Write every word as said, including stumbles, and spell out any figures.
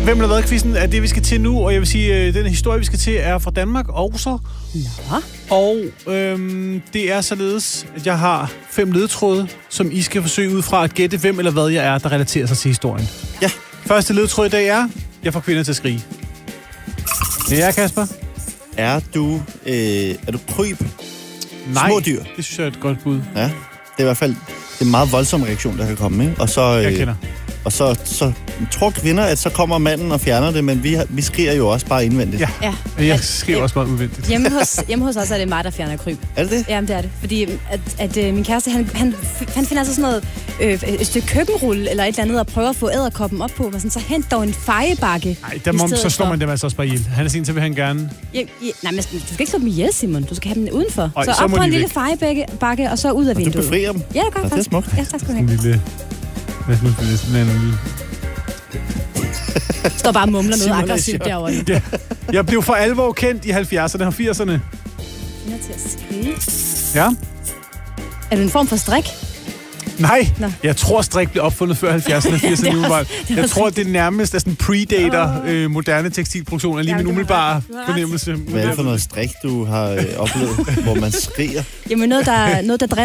Hvem eller hvad-quizzen er det, vi skal til nu, og jeg vil sige, at den historie, vi skal til, er fra Danmark også. Nå. Og øhm, det er således, at jeg har fem ledtråde, som I skal forsøge ud fra at gætte, hvem eller hvad jeg er, der relaterer sig til historien. Ja. Første ledtråd i dag er, jeg får kvinder til at skrige. Det er Kasper. Er du, øh, er du kryb? Nej, Små dyr? Det synes jeg er et godt bud. Ja, det er i hvert fald det er en meget voldsom reaktion, der kan komme, ikke? Og så, øh, jeg kender. Og så, så tror kvinder, at så kommer manden og fjerner det, men vi, vi skriger jo også bare indvendigt. Ja, ja. Jeg skriver også bare udvendigt. Hjemme hos, hjemme hos os er det mig, der fjerner kryb. Er det det? Jamen, det er det. Fordi at, at, at min kæreste, han, han, han finder altså sådan noget, øh, et stykke køkkenrulle eller et eller andet, og prøver at få æderkoppen op på. Og sådan, så hent dog en fejebakke. Nej, der må, så slår man dem altså også bare ihjel. Han er sin, så vil han gerne... Ja, ja, nej, men du skal ikke slå dem ihjel, Simon. Du skal have dem udenfor. Øj, så, så op må på de en lille væk. fejebakke, og så ud af vinduet. Og du befrier dem? Ja, det gør jeg. Det er smukt. Ja, tak skal du En have. lille... Hvad er det nu, sådan en lille... Står bare og mumler noget aggressivt derovre. Ja. Jeg blev for alvor kendt i halvfjerdserne og firserne. Jeg er til at skrige. Ja. Er du en form for strik? Nej, Nå. jeg tror, strik blev opfundet før halvfjerdserne og firserne. Det er også- det er Jeg tror, det er nærmest er sådan predator Åh. øh, moderne tekstilproduktion. Er lige Jamen, min du har umiddelbare ret. Du har ret. fornemmelse. Hvad er det for noget strik, du har øh, oplevet, hvor man skriger? Jamen noget, der, noget, der driller